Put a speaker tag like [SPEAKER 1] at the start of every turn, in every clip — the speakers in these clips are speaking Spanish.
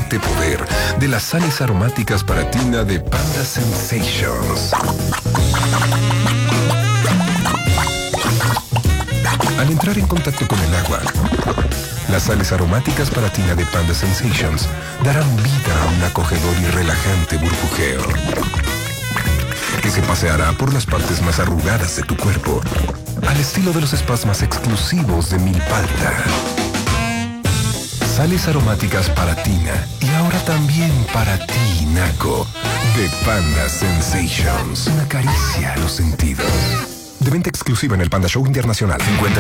[SPEAKER 1] relajante poder de las sales aromáticas para tina de Panda Sensations. Al entrar en contacto con el agua, las sales aromáticas para tina de Panda Sensations darán vida a un acogedor y relajante burbujeo que se paseará por las partes más arrugadas de tu cuerpo, al estilo de los spas más exclusivos de Milpalta. Sales aromáticas para tina y ahora también para ti, Naco, de Panda Sensations. Una caricia a los sentidos. De venta exclusiva en el Panda Show Internacional.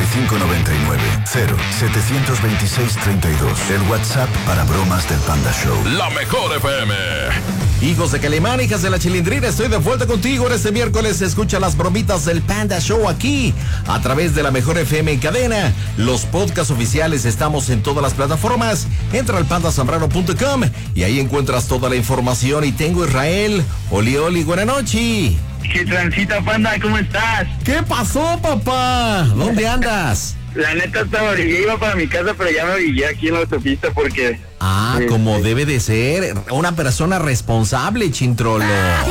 [SPEAKER 2] 5599-072632. El WhatsApp para bromas del Panda Show.
[SPEAKER 3] La mejor FM.
[SPEAKER 4] Hijos de Calimán, hijas de la Chilindrina, estoy de vuelta contigo. Este miércoles escucha las bromitas del Panda Show aquí, a través de la mejor FM en cadena. Los podcasts oficiales estamos en todas las plataformas. Entra al pandasambrano.com y ahí encuentras toda la información. Y tengo Israel. Oli, buena noche.
[SPEAKER 5] ¿Qué transita, Panda? ¿Cómo estás?
[SPEAKER 4] ¿Qué pasó, papá? ¿Dónde andas?
[SPEAKER 5] La neta estaba, ya iba para mi casa, pero ya me orillé aquí en la autopista porque...
[SPEAKER 4] Como debe de ser, una persona responsable, Chintrolo.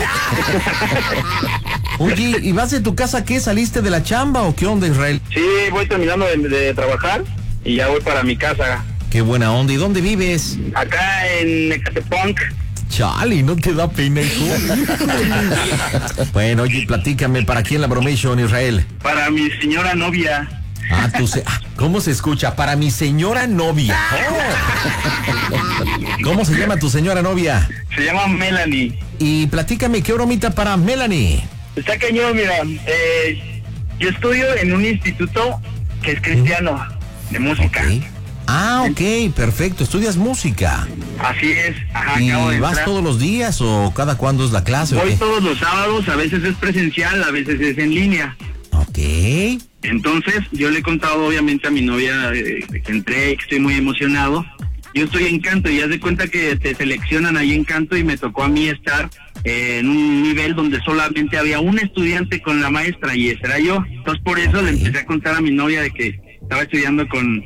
[SPEAKER 4] Oye, ¿y vas de tu casa qué? ¿Saliste de la chamba o qué onda, Israel?
[SPEAKER 5] Sí, voy terminando de trabajar y ya voy para mi casa.
[SPEAKER 4] Qué buena onda. ¿Y dónde vives?
[SPEAKER 5] Acá en Ecatepunk.
[SPEAKER 4] Chale, ¿no te da pena, hijo? Bueno, oye, platícame, ¿para quién la bromation, Israel?
[SPEAKER 5] Para mi señora novia.
[SPEAKER 4] ¿Cómo se escucha? Para mi señora novia. ¿Cómo se llama tu señora novia?
[SPEAKER 5] Se llama Melanie.
[SPEAKER 4] Y platícame, ¿qué bromita para Melanie?
[SPEAKER 5] Está cañón, mira. Yo estudio en un instituto que es cristiano, de música.
[SPEAKER 4] Okay. Ok, perfecto. ¿Estudias música?
[SPEAKER 5] Así es. Ajá,
[SPEAKER 4] ¿Y
[SPEAKER 5] acabo de
[SPEAKER 4] vas
[SPEAKER 5] entrar.
[SPEAKER 4] todos los días o cada cuándo es la clase?
[SPEAKER 5] Voy todos los sábados, a veces es presencial, a veces es en línea.
[SPEAKER 4] Ok.
[SPEAKER 5] Entonces, yo le he contado obviamente a mi novia que entré, que estoy muy emocionado. Yo estoy en canto y haz de cuenta que te seleccionan ahí en canto y me tocó a mí estar en un nivel donde solamente había un estudiante con la maestra y ese era yo. Entonces, por eso le empecé a contar a mi novia de que estaba estudiando con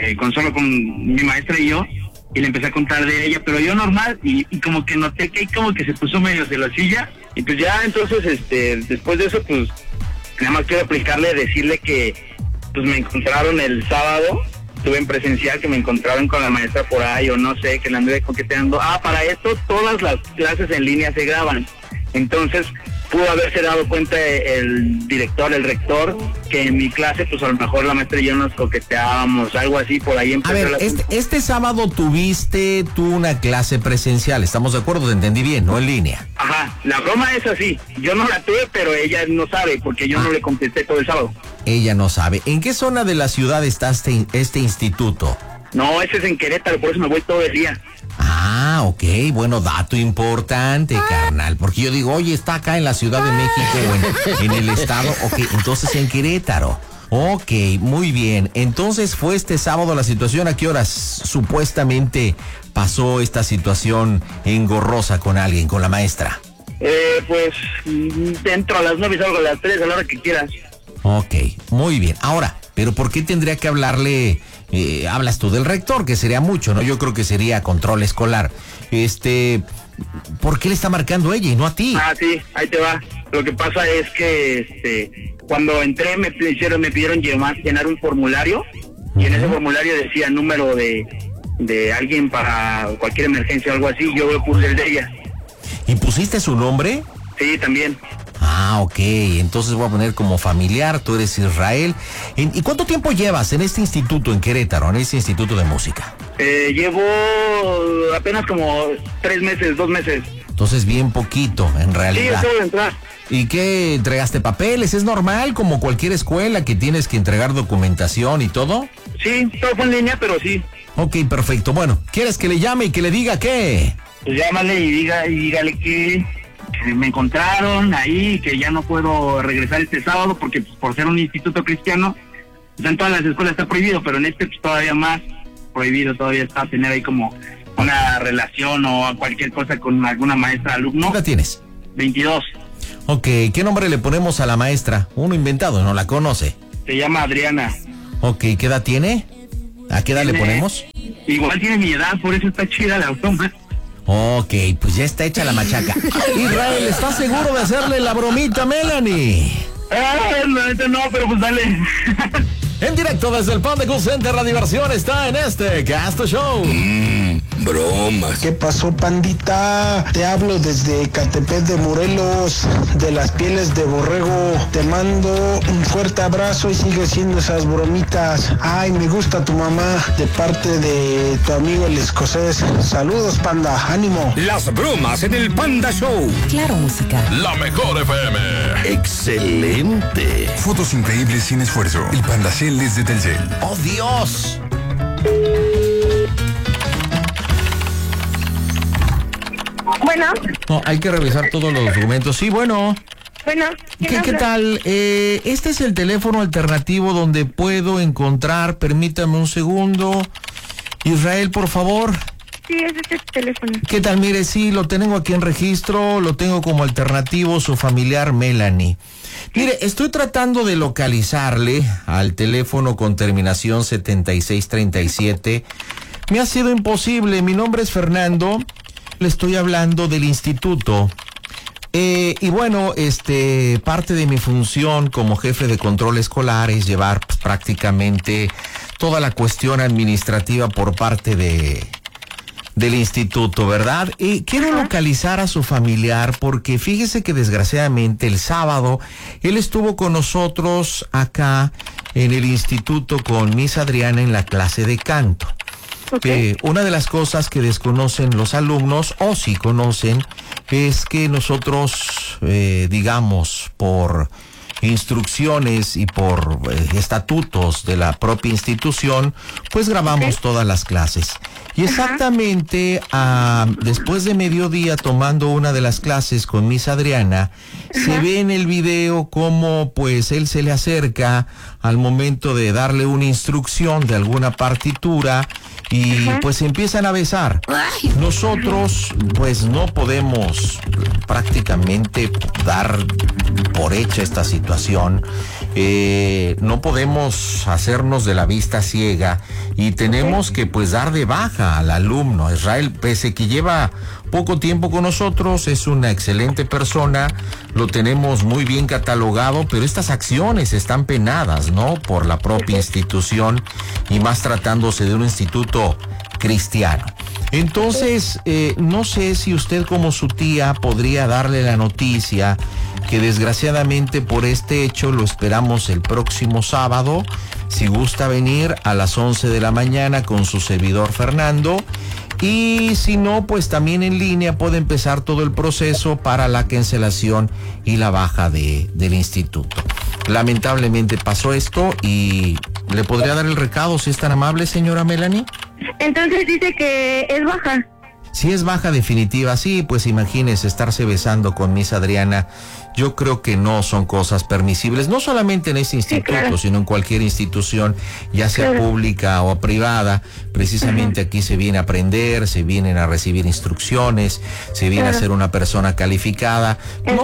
[SPEAKER 5] mi maestra y yo, y le empecé a contar de ella, pero yo normal, y como que noté que como que se puso medio celosilla, y pues ya entonces, después de eso, pues, nada más quiero aplicarle, decirle que, pues, me encontraron el sábado, estuve en presencial, que me encontraron con la maestra por ahí, o no sé, que la anduve coqueteando. Para esto, todas las clases en línea se graban, entonces, pudo haberse dado cuenta el director, el rector, que en mi clase, pues a lo mejor la maestra y yo nos coqueteábamos, algo así, por ahí empezó.
[SPEAKER 4] A ver, este sábado tuviste tú una clase presencial, ¿estamos de acuerdo? Te entendí bien, no en línea.
[SPEAKER 5] Ajá, la broma es así, yo no la tuve, pero ella no sabe, porque yo no le contesté todo el sábado.
[SPEAKER 4] Ella no sabe. ¿En qué zona de la ciudad está este instituto?
[SPEAKER 5] No, ese es en Querétaro, por eso me voy todo el día.
[SPEAKER 4] Ok, bueno, dato importante, carnal, porque yo digo, oye, está acá en la Ciudad de México o en el estado, ok, entonces en Querétaro. Ok, muy bien, entonces fue este sábado la situación. ¿A qué horas supuestamente pasó esta situación engorrosa con alguien, con la maestra?
[SPEAKER 5] Pues, dentro a las 9 y salgo a las 3, a la hora que quieras.
[SPEAKER 4] Ok, muy bien. Ahora, ¿pero por qué tendría que hablarle? Hablas tú del rector, que sería mucho, ¿no? Yo creo que sería control escolar. ¿Por qué le está marcando ella y no a ti?
[SPEAKER 5] Sí, ahí te va. Lo que pasa es que cuando entré me pidieron llenar un formulario, y en ese formulario decía número de alguien para cualquier emergencia o algo así. Yo puse el de ella.
[SPEAKER 4] ¿Y pusiste su nombre?
[SPEAKER 5] Sí, también.
[SPEAKER 4] Ok, entonces voy a poner como familiar, tú eres Israel. ¿Y cuánto tiempo llevas en este instituto en Querétaro, en este instituto de música?
[SPEAKER 5] Llevo apenas como 3 meses, 2 meses.
[SPEAKER 4] Entonces bien poquito, en realidad.
[SPEAKER 5] Sí, acabo de entrar.
[SPEAKER 4] ¿Y qué, entregaste papeles? ¿Es normal como cualquier escuela que tienes que entregar documentación y todo?
[SPEAKER 5] Sí, todo fue en línea, pero sí.
[SPEAKER 4] Ok, perfecto. Bueno, ¿quieres que le llame y que le diga qué?
[SPEAKER 5] Pues llámale y dígale que me encontraron ahí, que ya no puedo regresar este sábado porque, pues, por ser un instituto cristiano, pues, en todas las escuelas está prohibido, pero en este pues todavía más prohibido, todavía está tener ahí como una relación o cualquier cosa con alguna maestra alumno.
[SPEAKER 4] ¿Qué edad tienes?
[SPEAKER 5] 22.
[SPEAKER 4] Ok, ¿qué nombre le ponemos a la maestra? Uno inventado, no la conoce.
[SPEAKER 5] Se llama Adriana.
[SPEAKER 4] Ok, ¿qué edad tiene? ¿A qué edad le ponemos?
[SPEAKER 5] igual tiene mi edad, por eso está chida la broma.
[SPEAKER 4] Ok, pues ya está hecha la machaca. Israel, ¿estás seguro de hacerle la bromita a Melanie?
[SPEAKER 5] No, pero pues dale.
[SPEAKER 4] En directo desde el Panda Cool Center, la diversión está en este Gasto Show.
[SPEAKER 2] Bromas.
[SPEAKER 3] ¿Qué pasó, pandita? Te hablo desde Ecatepec de Morelos, de las pieles de borrego. Te mando un fuerte abrazo y sigue haciendo esas bromitas. Ay, me gusta tu mamá, de parte de tu amigo el escocés. Saludos, panda, ánimo.
[SPEAKER 2] Las bromas en el Panda Show.
[SPEAKER 6] Claro, música.
[SPEAKER 1] La mejor FM.
[SPEAKER 2] Excelente.
[SPEAKER 1] Fotos increíbles sin esfuerzo. El Panda Cel es de Telcel.
[SPEAKER 4] ¡Oh, Dios!
[SPEAKER 7] Bueno,
[SPEAKER 4] No, hay que revisar todos los documentos. Sí, bueno.
[SPEAKER 7] ¿quién
[SPEAKER 4] ¿Qué
[SPEAKER 7] habla?
[SPEAKER 4] tal? Este es el teléfono alternativo donde puedo encontrar, permítame un segundo. Israel, por favor.
[SPEAKER 7] Sí, es este teléfono.
[SPEAKER 4] ¿Qué tal? Mire, sí, lo tengo aquí en registro, lo tengo como alternativo, su familiar Melanie. Mire, estoy tratando de localizarle al teléfono con terminación 7637. Me ha sido imposible. Mi nombre es Fernando. Le estoy hablando del instituto. Y bueno, parte de mi función como jefe de control escolar es llevar pues, prácticamente toda la cuestión administrativa por parte del instituto, ¿verdad? Y quiero localizar a su familiar porque fíjese que desgraciadamente el sábado él estuvo con nosotros acá en el instituto con Miss Adriana en la clase de canto.
[SPEAKER 7] Okay.
[SPEAKER 4] Una de las cosas que desconocen los alumnos, o sí conocen, es que nosotros, digamos, por instrucciones y por estatutos de la propia institución, pues grabamos todas las clases. Y exactamente después de mediodía, tomando una de las clases con Miss Adriana, se ve en el video cómo pues él se le acerca al momento de darle una instrucción de alguna partitura y pues se empiezan a besar. Nosotros pues no podemos prácticamente dar por hecha esta situación. No podemos hacernos de la vista ciega y tenemos que pues dar de baja al alumno. Israel, pese que lleva poco tiempo con nosotros, es una excelente persona, lo tenemos muy bien catalogado, pero estas acciones están penadas, ¿no? Por la propia institución y más tratándose de un instituto cristiano. Entonces, no sé si usted como su tía podría darle la noticia que desgraciadamente por este hecho lo esperamos el próximo sábado, si gusta venir a las 11 de la mañana con su servidor Fernando, y si no, pues también en línea puede empezar todo el proceso para la cancelación y la baja del instituto. Lamentablemente pasó esto y ¿le podría dar el recado si es tan amable, señora Melanie?
[SPEAKER 7] Entonces dice que es baja.
[SPEAKER 4] Si es baja definitiva, sí, pues imagínese estarse besando con Miss Adriana. Yo creo que no son cosas permisibles, no solamente en este instituto,
[SPEAKER 7] claro,
[SPEAKER 4] sino en cualquier institución, ya sea pública o privada. Precisamente aquí se viene a aprender, se vienen a recibir instrucciones, se viene a ser una persona calificada,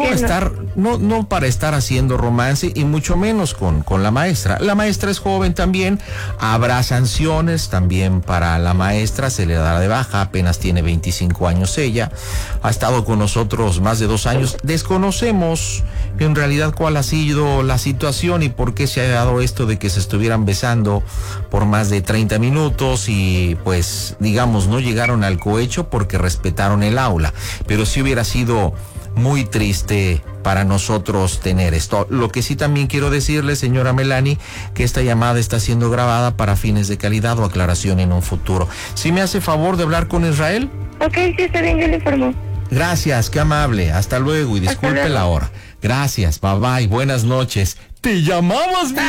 [SPEAKER 4] no para estar haciendo romance y mucho menos con la maestra. La maestra es joven también, habrá sanciones también para la maestra, se le dará de baja, apenas tiene 25 años ella, ha estado con nosotros más de 2 años, desconocemos en realidad cuál ha sido la situación y por qué se ha dado esto de que se estuvieran besando por más de 30 minutos y pues digamos no llegaron al cohecho porque respetaron el aula, pero sí hubiera sido muy triste para nosotros tener esto. Lo que sí también quiero decirle, señora Melanie, que esta llamada está siendo grabada para fines de calidad o aclaración en un futuro. ¿Sí me hace favor de hablar con Israel?
[SPEAKER 7] Ok, sí, está bien, yo le informo.
[SPEAKER 4] Gracias, qué amable. Hasta luego y disculpe la hora. Gracias, bye bye, buenas noches. Te llamabas, mi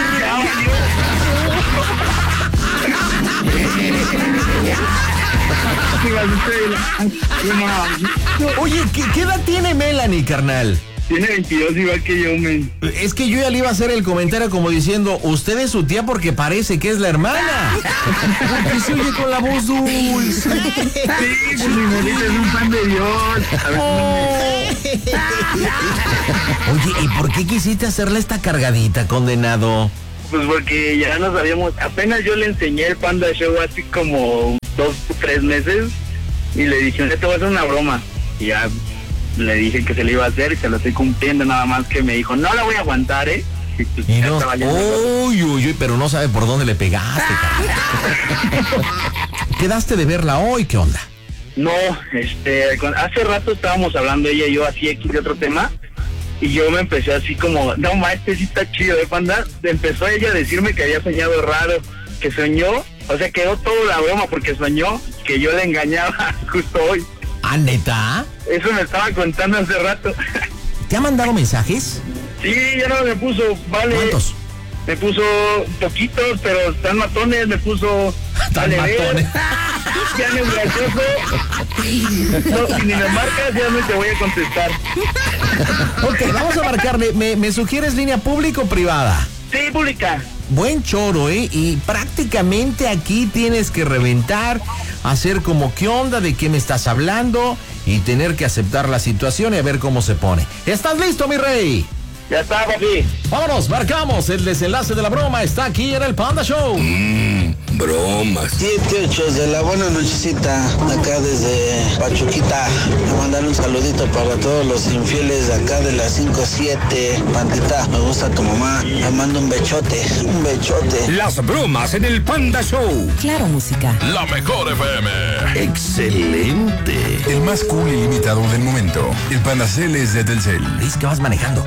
[SPEAKER 4] Oye, ¿qué edad tiene Melanie, carnal?
[SPEAKER 5] Tiene 22 igual que yo, men.
[SPEAKER 4] Es que yo ya le iba a hacer el comentario como diciendo, usted es su tía porque parece que es la hermana. Porque se oye con la voz dulce.
[SPEAKER 5] Sí, pues mi monita es un fan de Dios.
[SPEAKER 4] Oye, ¿y por qué quisiste hacerle esta cargadita, condenado?
[SPEAKER 5] Pues porque ya nos habíamos, apenas yo le enseñé el Panda Show así como 2 o 3 meses y le dije, te voy a hacer una broma. Y ya le dije que se le iba a hacer y se lo estoy cumpliendo, nada más que me dijo, no la voy a aguantar, ¿eh?
[SPEAKER 4] Y no, uy, pero no sabe por dónde le pegaste, cabrón. ¿Quedaste de verla hoy? ¿Qué onda?
[SPEAKER 5] No, hace rato estábamos hablando ella y yo así aquí de otro tema y yo me empecé así como, no, maestro, sí está chido, Panda. Empezó ella a decirme que había soñado raro, que soñó, o sea, quedó toda la broma porque soñó que yo le engañaba justo hoy.
[SPEAKER 4] ¿Ah, neta?
[SPEAKER 5] Eso me estaba contando hace rato.
[SPEAKER 4] ¿Te ha mandado mensajes?
[SPEAKER 5] Sí, ya no me puso, vale.
[SPEAKER 4] ¿Cuántos?
[SPEAKER 5] Me puso poquitos, pero están matones, me puso...
[SPEAKER 4] Tan matones.
[SPEAKER 5] Ya no es gracioso. No, si ni me marcas, ya no te voy a contestar.
[SPEAKER 4] Ok, vamos a marcarle. ¿Me sugieres línea pública o privada?
[SPEAKER 5] Sí, pública.
[SPEAKER 4] Buen choro, ¿eh? Y prácticamente aquí tienes que reventar, hacer como qué onda, de qué me estás hablando y tener que aceptar la situación y a ver cómo se pone. ¿Estás listo, mi rey?
[SPEAKER 5] Ya está, papi.
[SPEAKER 4] Vámonos, marcamos. El desenlace de la broma está aquí en el Panda Show.
[SPEAKER 2] Bromas.
[SPEAKER 3] 7-8 de la buena nochecita, acá desde Pachuquita. Me mandan un saludito para todos los infieles de acá de la 5-7. Pandita, me gusta tu mamá. Me mando un bechote, un bechote.
[SPEAKER 2] Las bromas en el Panda Show.
[SPEAKER 6] Claro, música.
[SPEAKER 1] La mejor FM.
[SPEAKER 2] Excelente.
[SPEAKER 1] El más cool y limitado del momento. El Pandacel es de Telcel.
[SPEAKER 4] Dice que vas manejando.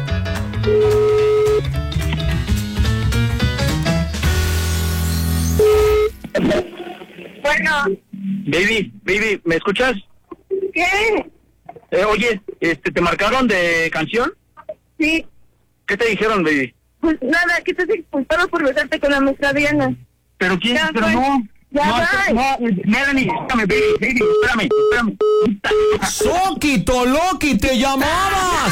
[SPEAKER 7] Bueno,
[SPEAKER 5] Baby, ¿me escuchas?
[SPEAKER 7] ¿qué?
[SPEAKER 5] Oye, ¿te marcaron de canción?
[SPEAKER 7] Sí,
[SPEAKER 5] ¿Qué te dijeron, baby?
[SPEAKER 7] pues nada, que estás expulsado por besarte con la maestra Diana.
[SPEAKER 5] ¿Pero quién?
[SPEAKER 7] Ya,
[SPEAKER 5] Pero
[SPEAKER 7] pues,
[SPEAKER 5] no.
[SPEAKER 7] ya va.
[SPEAKER 5] Melanie, espérame, baby, espérame.
[SPEAKER 4] ¡Soquito, Loki, te llamabas!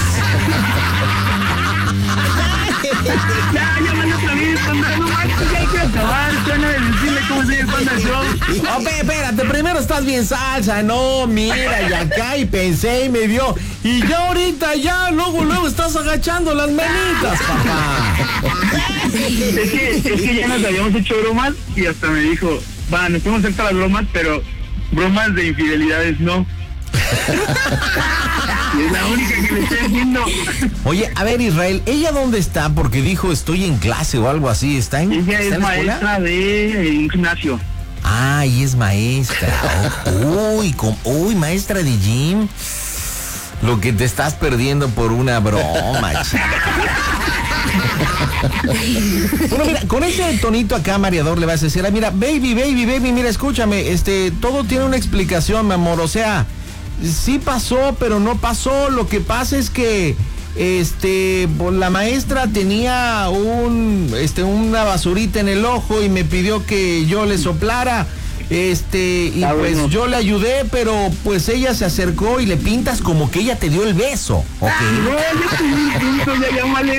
[SPEAKER 5] Ya, llámale otra vez, Panda, no manches, ya hay que acabar, suena de decirle cómo se el Panda Show.
[SPEAKER 4] Ope, espérate, primero estás bien salsa, no, mira, y acá, y pensé y me dio, y ya ahorita ya, luego estás agachando las manitas, papá.
[SPEAKER 5] Es que ya nos habíamos hecho bromas y hasta me dijo, va, nos podemos hacer todas las bromas, pero bromas de infidelidades no. Es la única que le estoy haciendo.
[SPEAKER 4] Oye, a ver, Israel, ¿ella dónde está? Porque dijo, estoy en clase o algo así, ¿está en,
[SPEAKER 5] Ella
[SPEAKER 4] ¿está
[SPEAKER 5] es
[SPEAKER 4] en la escuela?
[SPEAKER 5] maestra de un gimnasio.
[SPEAKER 4] Ah, y es maestra. Uy, maestra de gym. Lo que te estás perdiendo por una broma, chica. Bueno, mira, con ese tonito acá, mareador, le vas a decir, mira, baby, mira, escúchame, todo tiene una explicación, mi amor, o sea, sí pasó, pero no pasó, lo que pasa es que, la maestra tenía una basurita en el ojo y me pidió que yo le soplara, y pues
[SPEAKER 5] bueno.
[SPEAKER 4] yo le ayudé, pero pues ella se acercó y le pintas como que ella te dio el beso, ¿ok?
[SPEAKER 5] No, yo te di un punto, ya llámale.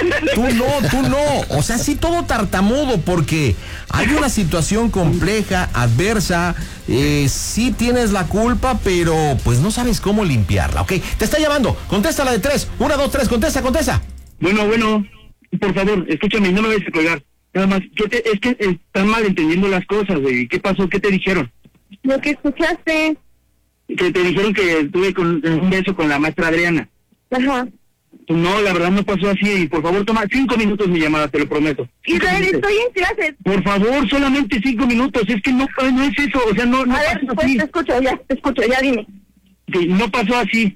[SPEAKER 4] Tú no, o sea, sí todo tartamudo, porque hay una situación compleja, adversa, sí tienes la culpa, pero pues no sabes cómo limpiarla, ¿ok? Te está llamando, contéstala de 3, 1, 2, 3, contesta.
[SPEAKER 5] Bueno, por favor, escúchame, no me vayas a colgar. Nada más, es que están mal entendiendo las cosas, güey. ¿Qué pasó? ¿Qué te dijeron?
[SPEAKER 7] Lo que escuchaste.
[SPEAKER 5] Que te dijeron que estuve con un beso con la maestra Adriana.
[SPEAKER 7] Ajá.
[SPEAKER 5] No, la verdad no pasó así. Y por favor, toma 5 minutos mi llamada, te lo prometo. 5
[SPEAKER 7] Israel,
[SPEAKER 5] minutos.
[SPEAKER 7] estoy en clases.
[SPEAKER 5] Por favor, solamente 5 minutos. Es que no es eso. O sea, no
[SPEAKER 7] A ver,
[SPEAKER 5] pasó
[SPEAKER 7] pues
[SPEAKER 5] así.
[SPEAKER 7] te escucho, ya dime.
[SPEAKER 5] Que no pasó así.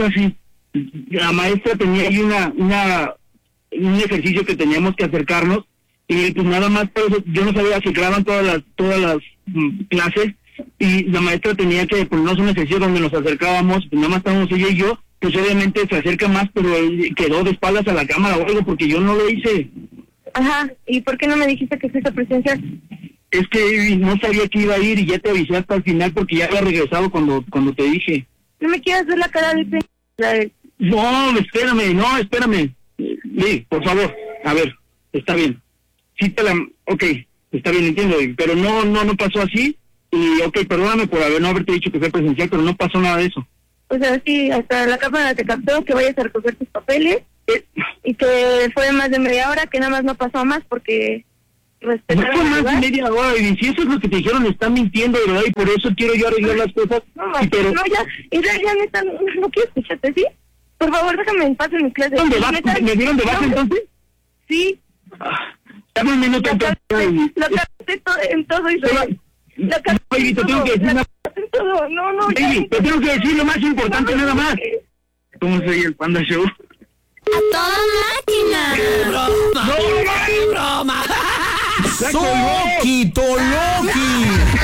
[SPEAKER 5] La maestra tenía ahí un ejercicio que teníamos que acercarnos. Y pues nada más, yo no sabía si graban todas las clases, y la maestra tenía que ponernos un ejercicio donde nos acercábamos, pues nada más estábamos ella y yo, pues obviamente se acerca más, pero él quedó de espaldas a la cámara o algo, porque yo no lo hice.
[SPEAKER 7] Ajá, ¿y por qué no me dijiste que fuiste presencial?
[SPEAKER 5] Es que no sabía que iba a ir y ya te avisé hasta el final porque ya había regresado cuando te dije.
[SPEAKER 7] No me quieras ver la cara de
[SPEAKER 5] No, espérame. Sí, por favor, a ver, está bien. Sí ok, está bien, entiendo, pero no pasó así, y ok, perdóname por no haberte dicho que fue presencial, pero no pasó nada de eso.
[SPEAKER 7] O sea, sí, hasta la cámara te captó que vayas a recoger tus papeles, y que fue más de media hora, que nada más no pasó más, porque respetar
[SPEAKER 5] No fue
[SPEAKER 7] el
[SPEAKER 5] más de
[SPEAKER 7] lugar.
[SPEAKER 5] media hora, y si eso es lo que te dijeron, están mintiendo, de verdad, y por eso quiero yo arreglar las cosas.
[SPEAKER 7] No,
[SPEAKER 5] Sí, pero
[SPEAKER 7] no, ya, neta, no quiero escucharte, ¿sí? Por favor, déjame en paz en mi clase.
[SPEAKER 5] ¿dónde vas?
[SPEAKER 7] Neta,
[SPEAKER 5] ¿Me dieron de baja
[SPEAKER 7] no,
[SPEAKER 5] entonces?
[SPEAKER 7] Sí,
[SPEAKER 5] Dame un minuto
[SPEAKER 7] la
[SPEAKER 5] entonces.
[SPEAKER 7] cagaste en todo, Israel. La cagaste
[SPEAKER 5] Baby,
[SPEAKER 7] en
[SPEAKER 5] te tengo
[SPEAKER 7] todo,
[SPEAKER 5] que decir
[SPEAKER 7] la
[SPEAKER 5] una...
[SPEAKER 7] cagaste en todo. No, ya.
[SPEAKER 5] Baby, te tengo que decir lo más importante nada más. ¿Cómo soy el Panda Show?
[SPEAKER 6] ¡A toda máquina!
[SPEAKER 4] ¡Soquito Loki!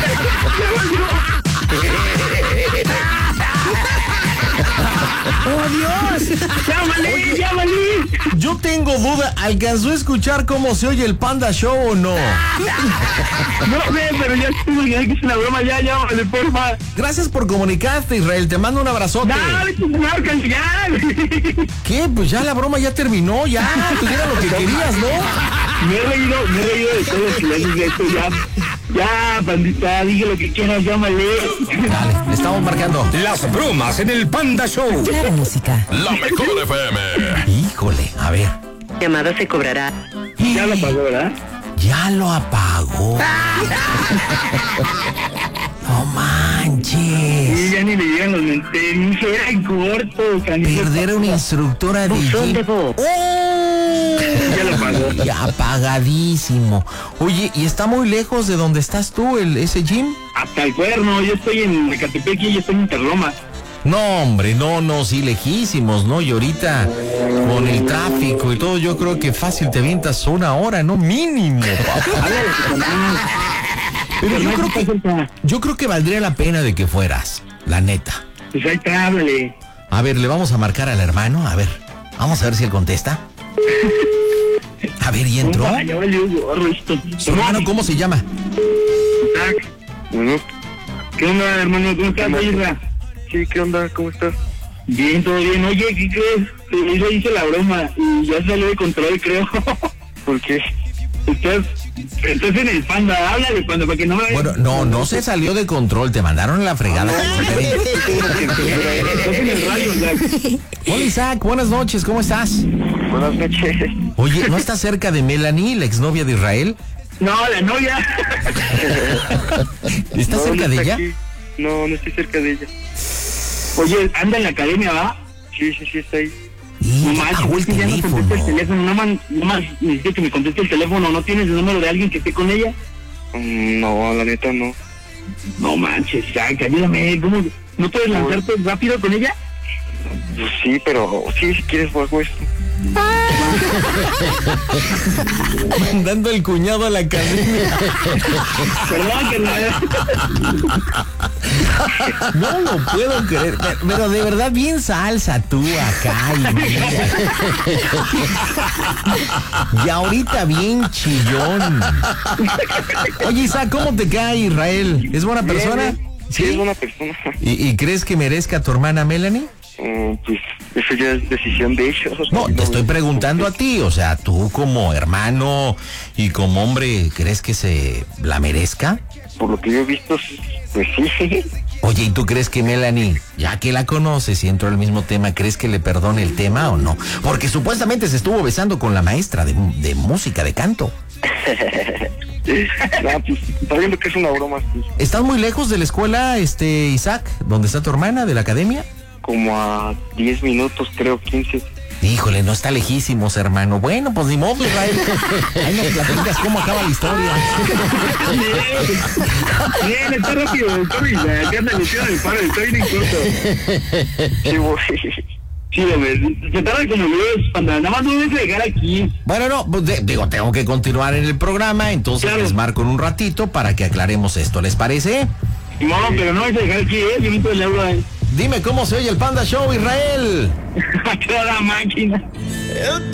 [SPEAKER 4] ¡Oh, Dios!
[SPEAKER 5] ¡Llámale!
[SPEAKER 4] Yo tengo duda, ¿alcanzó a escuchar cómo se oye el Panda Show o no?
[SPEAKER 5] No sé, pero ya estoy imaginando que es una broma, ya, llámale, porfa.
[SPEAKER 4] Gracias por comunicarte, Israel, te mando un abrazote.
[SPEAKER 5] Dale, tu marca, ya.
[SPEAKER 4] ¿Qué? Pues ya la broma ya terminó, ya, pues era lo que querías, ¿no?
[SPEAKER 5] Me he reído de todo lo que le haces de esto, ya. Ya, pandita, dije lo que quieras, llámale.
[SPEAKER 4] Dale, le estamos marcando.
[SPEAKER 2] Las bromas en el Panda Show.
[SPEAKER 6] Clara Música.
[SPEAKER 1] La mejor FM.
[SPEAKER 4] Híjole, a ver.
[SPEAKER 8] Llamada se cobrará.
[SPEAKER 5] Ya lo pagó, ¿verdad?
[SPEAKER 4] Ya lo apagó. No manches.
[SPEAKER 5] Sí, ya ni le llegan los menteros, era en corto, canijo.
[SPEAKER 4] Perder a una instructora de
[SPEAKER 8] Buzón de
[SPEAKER 4] gym.
[SPEAKER 8] voz.
[SPEAKER 4] ¡Oh!
[SPEAKER 5] Ya lo pagó.
[SPEAKER 4] Ya apagadísimo. Oye, ¿y está muy lejos de donde estás tú, ese gym?
[SPEAKER 5] Hasta el cuerno, yo estoy en Ecatepec y ella está en Interloma.
[SPEAKER 4] No, hombre, no, sí, lejísimos, ¿no? Y ahorita, con el tráfico y todo, yo creo que fácil te avientas 1 hora, ¿no? Mínimo, papá. Pero yo creo que valdría la pena de que fueras, la neta.
[SPEAKER 5] Pues ahí está, háblale.
[SPEAKER 4] A ver, le vamos a marcar al hermano, a ver, vamos a ver si él contesta. A ver, ¿y entró?
[SPEAKER 5] Ya valió gorro esto.
[SPEAKER 4] Su hermano, ¿cómo se llama?
[SPEAKER 5] Tac. ¿Qué onda, hermano? ¿Cómo estás, Isra?
[SPEAKER 9] Sí, ¿qué onda? ¿Cómo estás?
[SPEAKER 5] Bien, todo bien. Oye, ¿qué crees? Yo hice la broma y ya salió de control, creo.
[SPEAKER 9] ¿Por qué?
[SPEAKER 5] Estás en el Panda, háblale, Panda, para que no me...
[SPEAKER 4] Bueno, no se salió de control, te mandaron a la fregada.
[SPEAKER 5] Estás en el radio, Isaac.
[SPEAKER 4] Hola, Isaac, buenas noches, ¿cómo estás?
[SPEAKER 9] Buenas noches.
[SPEAKER 4] Oye, ¿no estás cerca de Melanie, la exnovia de Israel?
[SPEAKER 5] No, la novia.
[SPEAKER 4] ¿Estás cerca de
[SPEAKER 9] está
[SPEAKER 4] ella?
[SPEAKER 9] aquí. No estoy cerca de ella.
[SPEAKER 5] Oye, anda en la academia, ¿va?
[SPEAKER 9] Sí, está ahí.
[SPEAKER 4] Y
[SPEAKER 5] No
[SPEAKER 4] ya
[SPEAKER 5] manches,
[SPEAKER 4] apagó
[SPEAKER 5] es
[SPEAKER 4] el
[SPEAKER 5] que ya no contesta el
[SPEAKER 4] teléfono.
[SPEAKER 5] teléfono. No más necesito que me conteste el teléfono. ¿No tienes el número de alguien que esté con ella?
[SPEAKER 9] No, la neta no.
[SPEAKER 5] No manches, Isaac, ayúdame. ¿Cómo? ¿No puedes lanzarte rápido con ella?
[SPEAKER 9] Pues sí, pero sí, si quieres juego esto.
[SPEAKER 4] Mandando el cuñado a la academia.
[SPEAKER 5] Perdón, que
[SPEAKER 4] No lo puedo creer. Pero de verdad, bien salsa tú acá. Y ahorita bien chillón. Oye, Isaac, ¿cómo te cae Israel? ¿Es buena persona?
[SPEAKER 9] Sí, es buena persona.
[SPEAKER 4] ¿Y crees que merezca a tu hermana Melanie?
[SPEAKER 9] Pues eso ya es decisión de ellos.
[SPEAKER 4] No, te estoy preguntando a ti, o sea, tú como hermano y como hombre, ¿crees que se la merezca?
[SPEAKER 9] Por lo que yo he visto, pues sí.
[SPEAKER 4] Oye, ¿y tú crees que Melanie, ya que la conoces y entró al mismo tema, crees que le perdone el tema o no? Porque supuestamente se estuvo besando con la maestra de música, de canto.
[SPEAKER 9] No, pues está viendo que es una broma. Sí.
[SPEAKER 4] ¿Estás muy lejos de la escuela, Isaac, donde está tu hermana, de la academia?
[SPEAKER 9] Como a 10 minutos, creo, 15.
[SPEAKER 4] Híjole, no está lejísimos, hermano. Bueno, pues ni modo, Israel. Ahí nos platicas cómo acaba la historia.
[SPEAKER 5] Bien, está rápido, Corri. Ya anda luciendo el paro, está bien en corto.
[SPEAKER 9] Sí, voy.
[SPEAKER 5] Sí, hombre, se tarda como Dios, Panda. Nada más no debes llegar aquí.
[SPEAKER 4] Bueno, no, pues digo, tengo que continuar en el programa, entonces
[SPEAKER 5] Claro.
[SPEAKER 4] les marco en un ratito para que aclaremos esto. ¿Les parece?
[SPEAKER 5] No, pero no debes llegar aquí, yo necesito el euro ahí.
[SPEAKER 4] Dime cómo se oye el Panda Show, Israel.
[SPEAKER 5] A toda máquina.
[SPEAKER 6] El